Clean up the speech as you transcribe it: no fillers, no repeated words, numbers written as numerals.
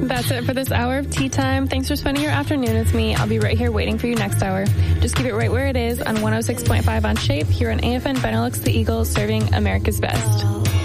That's it for this hour of Tea Time. Thanks for spending your afternoon with me. I'll be right here waiting for you next hour. Just keep it right where it is on 106.5 on Shape here on AFN Benelux The Eagle, serving America's best.